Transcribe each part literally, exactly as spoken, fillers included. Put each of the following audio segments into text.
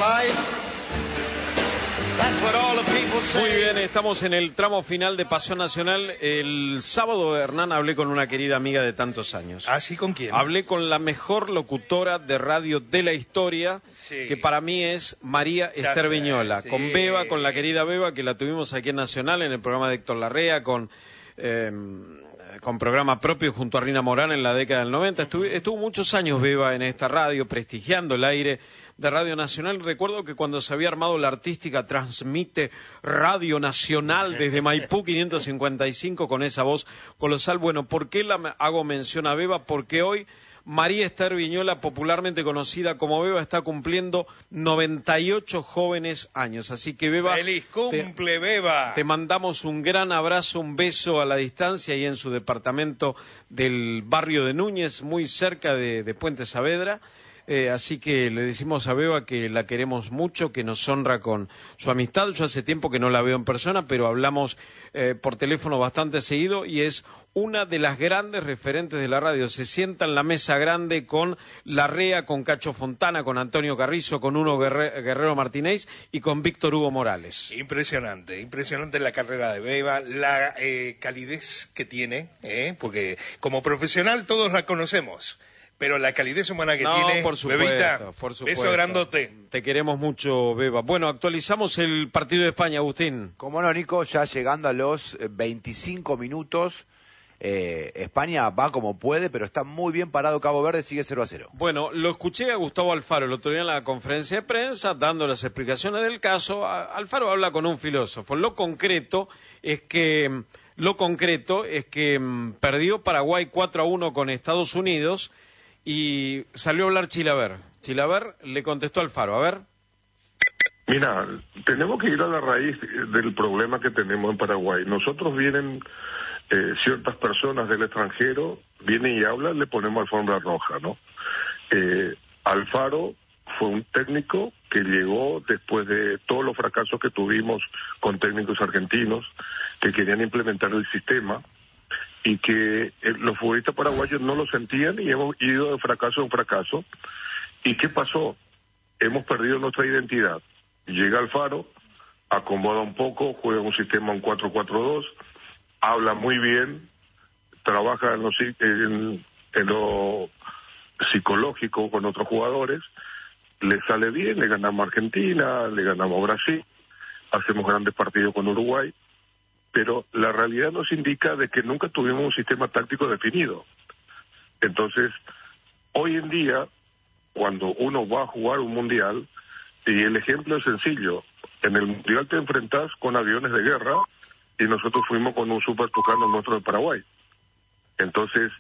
Muy bien, estamos en el tramo final de Pasión Nacional. El sábado, Hernán, hablé con una querida amiga de tantos años. ¿Ah, sí? ¿Con quién? Hablé con la mejor locutora de radio de la historia, sí, que para mí es María ya Esther sé, Viñola. Sí. Con Beba, con la querida Beba, que la tuvimos aquí en Nacional, en el programa de Héctor Larrea, con... Eh, con programa propio junto a Rina Morán en la década del noventa. Estuvo, estuvo muchos años Beba en esta radio, prestigiando el aire de Radio Nacional. Recuerdo que cuando se había armado la artística Transmite Radio Nacional desde Maipú quinientos cincuenta y cinco con esa voz colosal. Bueno, ¿por qué la hago mención a Beba? Porque hoy María Esther Viñola, popularmente conocida como Beba, está cumpliendo noventa y ocho jóvenes años. Así que, Beba... ¡Feliz cumple, te, Beba! Te mandamos un gran abrazo, un beso a la distancia y en su departamento del barrio de Núñez, muy cerca de, de Puente Saavedra. Eh, así que le decimos a Beba que la queremos mucho, que nos honra con su amistad. Yo hace tiempo que no la veo en persona, pero hablamos eh, por teléfono bastante seguido y es una de las grandes referentes de la radio. Se sienta en la mesa grande con Larrea, con Cacho Fontana, con Antonio Carrizo, con Uno Guerrero Martínez y con Víctor Hugo Morales. Impresionante, impresionante la carrera de Beba, la eh, calidez que tiene, ¿eh? Porque como profesional todos la conocemos. Pero la calidez humana que no, tiene, por supuesto, Bebita, por supuesto. Beso grandote. Te queremos mucho, Beba. Bueno, actualizamos el partido de España, Agustín. Como no, Nico, ya llegando a los veinticinco minutos, eh, España va como puede, pero está muy bien parado Cabo Verde, sigue cero a cero. Bueno, lo escuché a Gustavo Alfaro el otro día en la conferencia de prensa, dando las explicaciones del caso. Alfaro habla con un filósofo. Lo concreto es que, lo concreto es que mmm, perdió Paraguay cuatro a uno con Estados Unidos. Y salió a hablar Chilaver. Chilaver le contestó a Alfaro, a ver. Mira, tenemos que ir a la raíz del problema que tenemos en Paraguay. Nosotros vienen eh, ciertas personas del extranjero, vienen y hablan, le ponemos alfombra roja, ¿no? Eh, Alfaro fue un técnico que llegó después de todos los fracasos que tuvimos con técnicos argentinos que querían implementar el sistema, y que eh, los futbolistas paraguayos no lo sentían y hemos ido de fracaso en fracaso. ¿Y qué pasó? Hemos perdido nuestra identidad. Llega Alfaro, acomoda un poco, juega un sistema un cuatro cuatro dos, habla muy bien, trabaja en lo, en, en lo psicológico con otros jugadores, le sale bien, le ganamos a Argentina, le ganamos a Brasil, hacemos grandes partidos con Uruguay, pero la realidad nos indica de que nunca tuvimos un sistema táctico definido. Entonces, hoy en día, cuando uno va a jugar un mundial, y el ejemplo es sencillo, en el mundial te enfrentás con aviones de guerra, y nosotros fuimos con un super tucano nuestro de Paraguay. Entonces,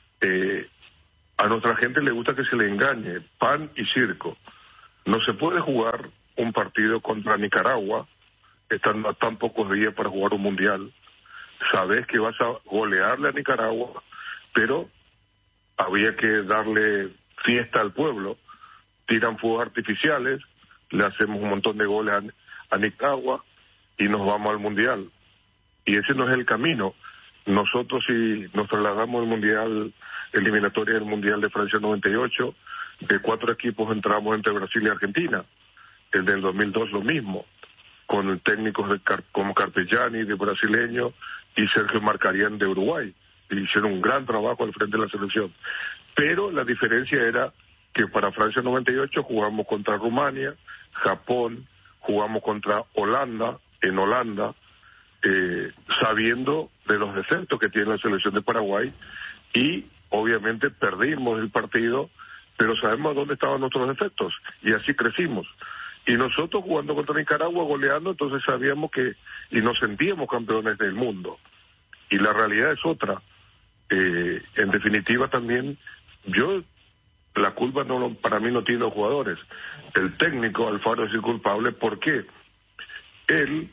eh, a nuestra gente le gusta que se le engañe, pan y circo. No se puede jugar un partido contra Nicaragua, estando a tan pocos días para jugar un mundial. Sabes que vas a golearle a Nicaragua, pero había que darle fiesta al pueblo. Tiran fuegos artificiales, le hacemos un montón de goles a, a Nicaragua y nos vamos al mundial. Y ese no es el camino. Nosotros, si nos trasladamos al mundial, eliminatoria del mundial de Francia noventa y ocho, de cuatro equipos entramos entre Brasil y Argentina. El del dos mil dos lo mismo, con técnicos de, como Carpegiani, de brasileño, y Sergio Marcarián de Uruguay. Y hicieron un gran trabajo al frente de la selección. Pero la diferencia era que para Francia noventa y ocho jugamos contra Rumania, Japón, jugamos contra Holanda, en Holanda, eh, sabiendo de los defectos que tiene la selección de Paraguay, y obviamente perdimos el partido, pero sabemos dónde estaban nuestros defectos, y así crecimos. Y nosotros jugando contra Nicaragua, goleando, entonces sabíamos que, y nos sentíamos campeones del mundo. Y la realidad es otra. Eh, en definitiva también, yo, la culpa no para mí no tiene los jugadores. El técnico, Alfaro, es el culpable. ¿Por qué? Él,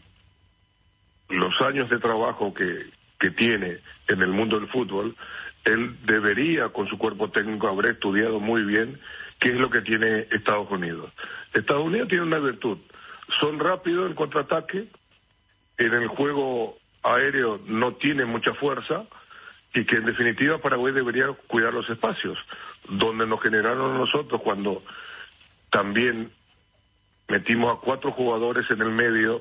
los años de trabajo que, que tiene en el mundo del fútbol, él debería, con su cuerpo técnico, haber estudiado muy bien qué es lo que tiene Estados Unidos. Estados Unidos tiene una virtud, son rápidos en contraataque, en el juego aéreo no tiene mucha fuerza, y que en definitiva Paraguay debería cuidar los espacios, donde nos generaron nosotros cuando también metimos a cuatro jugadores en el medio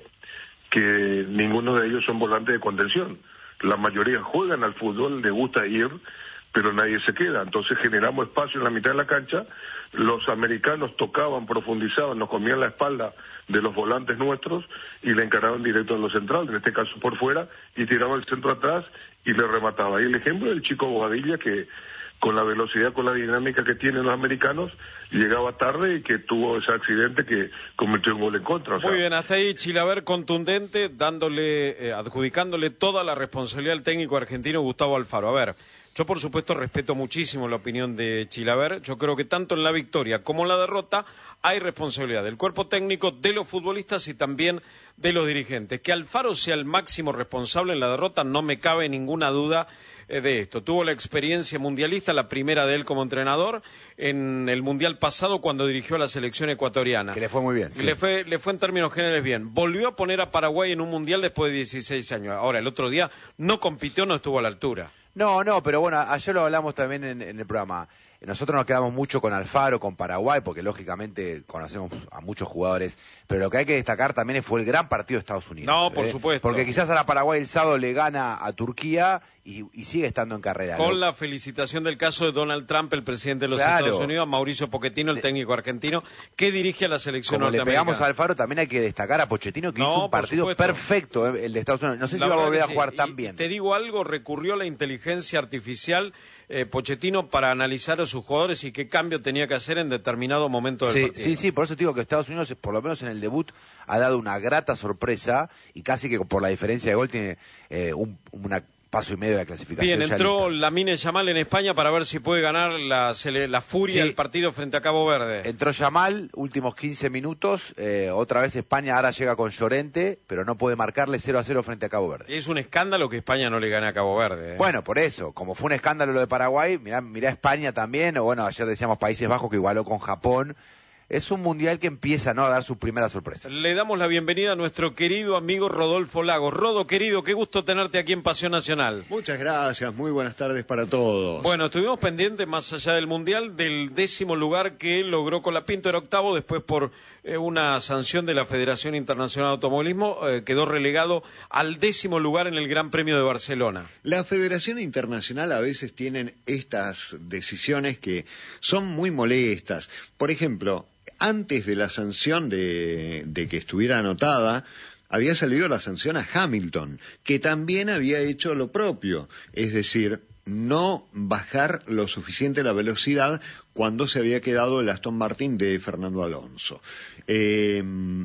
que ninguno de ellos son volantes de contención. La mayoría juegan al fútbol, les gusta ir, pero nadie se queda. Entonces generamos espacio en la mitad de la cancha, los americanos tocaban, profundizaban, nos comían la espalda de los volantes nuestros y le encaraban directo a los centrales, en este caso por fuera, y tiraban el centro atrás y le remataba. Y el ejemplo del chico Bobadilla, que con la velocidad, con la dinámica que tienen los americanos, llegaba tarde y que tuvo ese accidente que convirtió un gol en contra. O sea, muy bien, hasta ahí Chilaver contundente, dándole, eh, adjudicándole toda la responsabilidad al técnico argentino Gustavo Alfaro. A ver, yo por supuesto respeto muchísimo la opinión de Chilaver. Yo creo que tanto en la victoria como en la derrota hay responsabilidad del cuerpo técnico, de los futbolistas y también de los dirigentes. Que Alfaro sea el máximo responsable en la derrota no me cabe ninguna duda eh, de esto. Tuvo la experiencia mundialista, la primera de él como entrenador, en el Mundial pasado cuando dirigió a la selección ecuatoriana. Que le fue muy bien. Sí. Le fue, le fue en términos generales bien. Volvió a poner a Paraguay en un Mundial después de dieciséis años. Ahora, el otro día no compitió, no estuvo a la altura. No, no, pero bueno, ayer lo hablamos también en, en el programa. Nosotros nos quedamos mucho con Alfaro, con Paraguay, porque lógicamente conocemos a muchos jugadores, pero lo que hay que destacar también fue el gran partido de Estados Unidos. No, por ¿eh? supuesto. Porque quizás ahora Paraguay el sábado le gana a Turquía y, y sigue estando en carrera. Con ¿no? la felicitación del caso de Donald Trump, el presidente de los Claro. Estados Unidos, a Mauricio Pochettino, el técnico argentino, que dirige a la selección Como le norteamericana. pegamos a Alfaro, también hay que destacar a Pochettino, que No, hizo un por partido supuesto. perfecto, ¿eh? El de Estados Unidos. No sé La si va a verdad volver que a jugar sí. tan Y bien. te digo algo, recurrió a la inteligencia artificial eh, Pochettino para analizar a sus jugadores y qué cambio tenía que hacer en determinado momento del Sí, partido. sí, sí, por eso te digo que Estados Unidos, por lo menos en el debut, ha dado una grata sorpresa y casi que por la diferencia de gol tiene eh, un una paso y medio de la clasificación. Bien, ya entró lista. Lamine Yamal en España para ver si puede ganar la, la furia Sí. del partido frente a Cabo Verde. Entró Yamal, últimos quince minutos, eh, otra vez España ahora llega con Llorente, pero no puede marcarle cero a cero frente a Cabo Verde. Es un escándalo que España no le gane a Cabo Verde. ¿eh? Bueno, por eso, como fue un escándalo lo de Paraguay, mirá, mirá España también, o bueno, ayer decíamos Países Bajos que igualó con Japón. Es un mundial que empieza, ¿no?, a dar su primera sorpresa. Le damos la bienvenida a nuestro querido amigo Rodolfo Lago. Rodo, querido, qué gusto tenerte aquí en Pasión Nacional. Muchas gracias, muy buenas tardes para todos. Bueno, estuvimos pendientes, más allá del Mundial, del décimo lugar que logró Colapinto, era octavo, después por eh, una sanción de la Federación Internacional de Automovilismo, eh, quedó relegado al décimo lugar en el Gran Premio de Barcelona. La Federación Internacional a veces tienen estas decisiones que son muy molestas. Por ejemplo, antes de la sanción de, de que estuviera anotada, había salido la sanción a Hamilton, que también había hecho lo propio, es decir, no bajar lo suficiente la velocidad cuando se había quedado el Aston Martin de Fernando Alonso. Eh,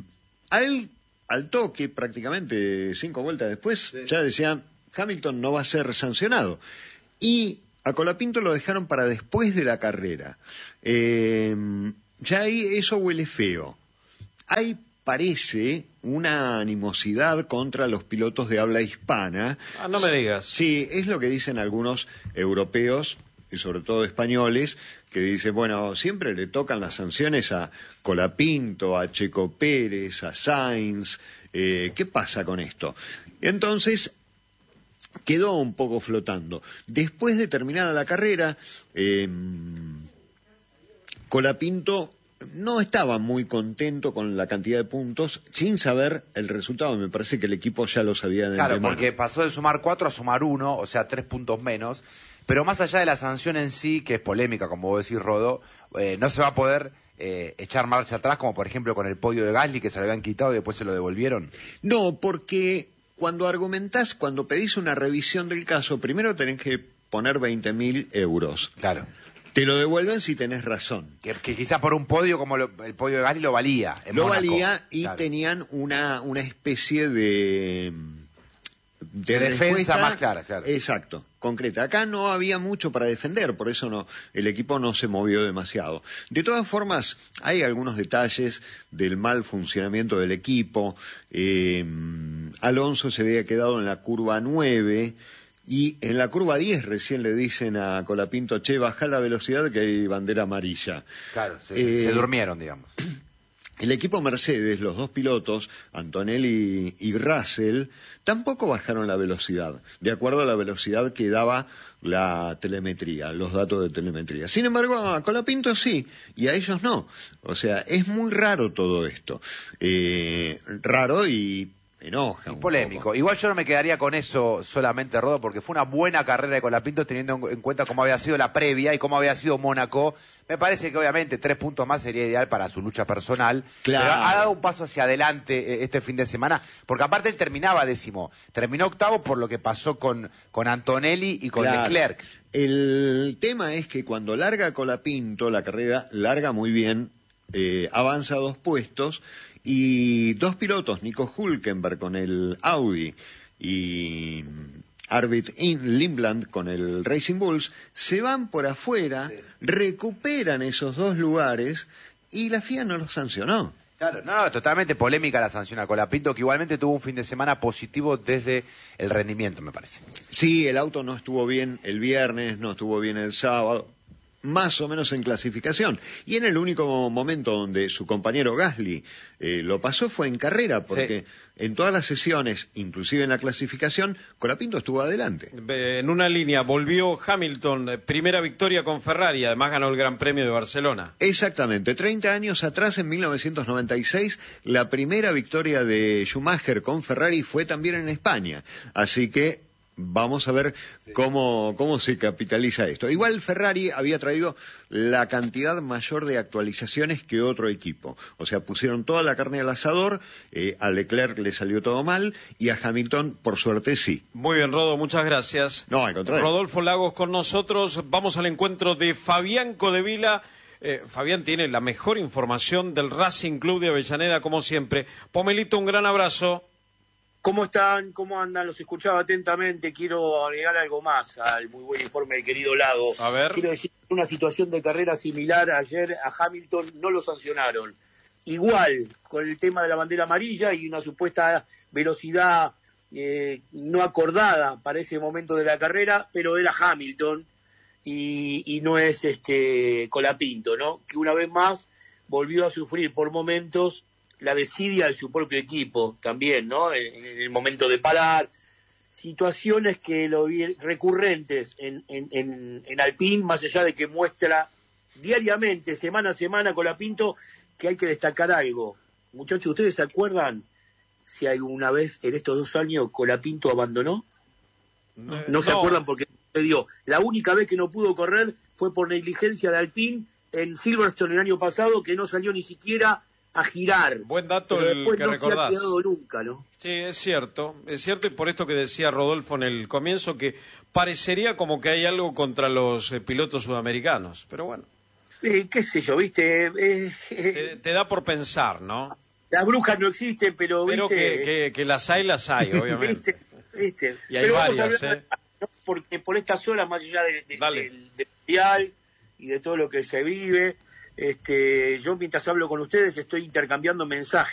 a él, al toque, prácticamente cinco vueltas después, sí, ya decían, Hamilton no va a ser sancionado. Y a Colapinto lo dejaron para después de la carrera. Eh, ya ahí eso huele feo. Hay, parece, una animosidad contra los pilotos de habla hispana. Ah, no me digas. Sí, es lo que dicen algunos europeos y sobre todo españoles, que dicen, bueno, siempre le tocan las sanciones a Colapinto, a Checo Pérez, a Sainz. Eh, ¿Qué pasa con esto? Entonces quedó un poco flotando. Después de terminada la carrera, eh, Colapinto no estaba muy contento con la cantidad de puntos, sin saber el resultado. Me parece que el equipo ya lo sabía de Claro, antemano. porque pasó de sumar cuatro a sumar uno, o sea, tres puntos menos. Pero más allá de la sanción en sí, que es polémica, como vos decís, Rodo, eh, no se va a poder eh, echar marcha atrás, como por ejemplo con el podio de Gasly, que se lo habían quitado y después se lo devolvieron. No, porque cuando argumentás, cuando pedís una revisión del caso, primero tenés que poner veinte mil euros. Claro. Te lo devuelven si tenés razón. Que, que quizá por un podio como lo, el podio de Gasly lo valía. En Lo Mónaco. valía y Claro. tenían una, una especie de... De defensa respuesta, más clara, claro. Exacto, concreta. Acá no había mucho para defender, por eso no, el equipo no se movió demasiado. De todas formas, hay algunos detalles del mal funcionamiento del equipo. Eh, Alonso se había quedado en la curva nueve y en la curva diez recién le dicen a Colapinto, che, baja la velocidad que hay bandera amarilla. Claro, se, Eh, se durmieron, digamos. El equipo Mercedes, los dos pilotos, Antonelli y Russell, tampoco bajaron la velocidad, de acuerdo a la velocidad que daba la telemetría, los datos de telemetría. Sin embargo, a Colapinto sí, y a ellos no. O sea, es muy raro todo esto. Eh, raro y enoja. Y un polémico. poco. Igual yo no me quedaría con eso solamente, Rodo, porque fue una buena carrera de Colapinto teniendo en cuenta cómo había sido la previa y cómo había sido Mónaco. Me parece que obviamente tres puntos más sería ideal para su lucha personal. Claro. Pero ha dado un paso hacia adelante este fin de semana, porque aparte él terminaba décimo, terminó octavo por lo que pasó con, con Antonelli y con Claro. Leclerc. El tema es que cuando larga Colapinto, la carrera larga muy bien, eh, avanza dos puestos, y dos pilotos, Nico Hülkenberg con el Audi y Arvid Lindblad con el Racing Bulls, se van por afuera, sí. recuperan esos dos lugares y la F I A no los sancionó. Claro, no, no, totalmente polémica la sanción a Colapinto, que igualmente tuvo un fin de semana positivo desde el rendimiento, me parece. Sí, el auto no estuvo bien el viernes, no estuvo bien el sábado, más o menos en clasificación. Y en el único momento donde su compañero Gasly eh, lo pasó fue en carrera, porque sí. en todas las sesiones, inclusive en la clasificación, Colapinto estuvo adelante. En una línea volvió Hamilton, primera victoria con Ferrari, además ganó el Gran Premio de Barcelona. Exactamente, treinta años atrás, en mil novecientos noventa y seis, la primera victoria de Schumacher con Ferrari fue también en España. Así que vamos a ver sí. cómo, cómo se capitaliza esto. Igual Ferrari había traído la cantidad mayor de actualizaciones que otro equipo. O sea, pusieron toda la carne al asador, eh, a Leclerc le salió todo mal y a Hamilton, por suerte, sí. Muy bien, Rodo, muchas gracias. No, al contrario. Rodolfo Lagos con nosotros. Vamos al encuentro de Fabián Codevila. Eh, Fabián tiene la mejor información del Racing Club de Avellaneda, como siempre. Pomelito, un gran abrazo. ¿Cómo están? ¿Cómo andan? Los escuchaba atentamente. Quiero agregar algo más al muy buen informe del querido Lago. A ver. Quiero decir, una situación de carrera similar ayer a Hamilton no lo sancionaron. Igual, con el tema de la bandera amarilla y una supuesta velocidad eh, no acordada para ese momento de la carrera, pero era Hamilton y, y no es este Colapinto, ¿no? Que una vez más volvió a sufrir por momentos la desidia de su propio equipo también, ¿no? En, en el momento de parar, situaciones que lo vi recurrentes en, en, en, en Alpine, más allá de que muestra diariamente, semana a semana, Colapinto, que hay que destacar algo. Muchachos, ¿ustedes se acuerdan si alguna vez en estos dos años Colapinto abandonó? No, no, no se acuerdan porque sucedió. La única vez que no pudo correr fue por negligencia de Alpine en Silverstone el año pasado, que no salió ni siquiera a girar. Buen dato pero el después que no recordás. Se ha quedado nunca, ¿no? Sí, es cierto, es cierto, y por esto que decía Rodolfo en el comienzo, que parecería como que hay algo contra los eh, pilotos sudamericanos, pero bueno. Eh, qué sé yo, viste. Eh, eh, te, te da por pensar, ¿no? Las brujas no existen, pero, pero viste. Pero que, que, que las hay, las hay, obviamente. ¿Viste? ¿Viste? Y hay pero varias, ¿eh? ¿no? Porque por estas horas, más allá de, de, del, del mundial y de todo lo que se vive, este, yo mientras hablo con ustedes estoy intercambiando mensajes.